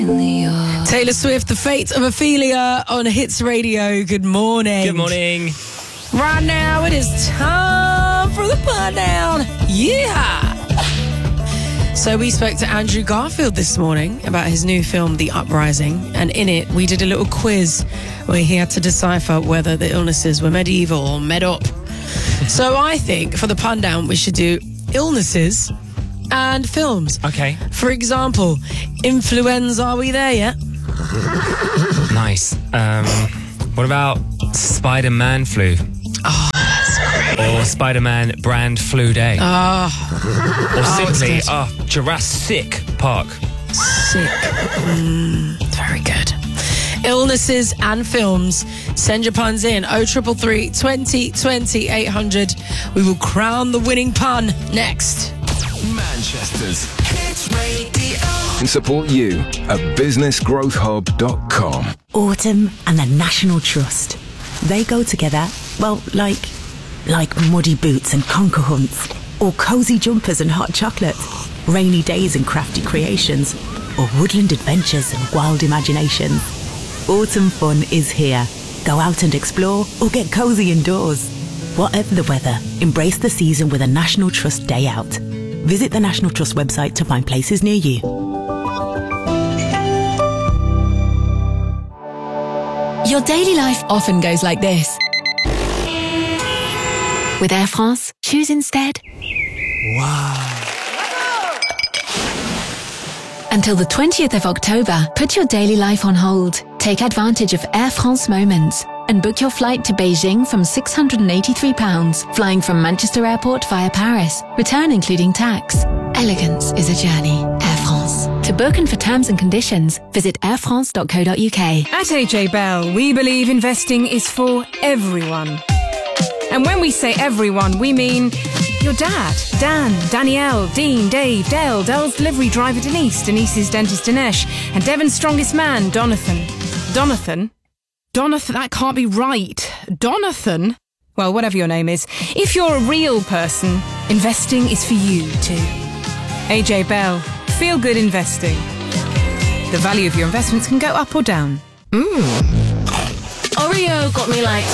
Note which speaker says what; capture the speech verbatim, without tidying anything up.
Speaker 1: Taylor Swift, The Fate of Ophelia on Hits Radio. Good morning.
Speaker 2: Good morning.
Speaker 1: Right now it is time for the pun down. Yeah. So we spoke to Andrew Garfield this morning about his new film, The Uprising, and in it we did a little quiz where he had to decipher whether the illnesses were medieval or med up. So I think for the pun down we should do illnesses and films.
Speaker 2: Okay.
Speaker 1: For example, influenza, are we there yet?
Speaker 2: Nice. Um, what about Spider-Man flu?
Speaker 1: Oh,
Speaker 2: or Spider-Man brand flu day?
Speaker 1: Oh.
Speaker 2: or
Speaker 1: Oh,
Speaker 2: simply,
Speaker 1: it's good.
Speaker 2: oh, Jurassic Park.
Speaker 1: Sick. Mm, very good. Illnesses and films. Send your puns in. oh three three, twenty, twenty, eight hundred. We will crown the winning pun next.
Speaker 3: Manchester's Hits Radio. And support you at business growth hub dot com.
Speaker 4: Autumn and the National Trust. They go together, well, like like muddy boots and conker hunts, or cosy jumpers and hot chocolate, rainy days and crafty creations, or woodland adventures and wild imagination. Autumn fun is here. Go out and explore or get cozy indoors. Whatever the weather, embrace the season with a National Trust day out. Visit the National Trust website to find places near you.
Speaker 5: Your daily life often goes like this. With Air France, choose instead.
Speaker 2: Wow.
Speaker 5: Until the twentieth of October, put your daily life on hold. Take advantage of Air France Moments and book your flight to Beijing from six hundred eighty-three pounds, flying from Manchester Airport via Paris. Return including tax. Elegance is a journey. Air France. To book and for terms and conditions, visit air france dot co dot uk.
Speaker 6: At A J Bell, we believe investing is for everyone. And when we say everyone, we mean your dad, Dan, Danielle, Dean, Dave, Dale, Dell's delivery driver Denise, Denise's dentist Dinesh, and Devon's strongest man, Donathan. Donathan? Donathan, that can't be right. Donathan? Well, whatever your name is, if you're a real person, investing is for you too. A J Bell, feel good investing. The value of your investments can go up or down.
Speaker 5: Oreo got me like...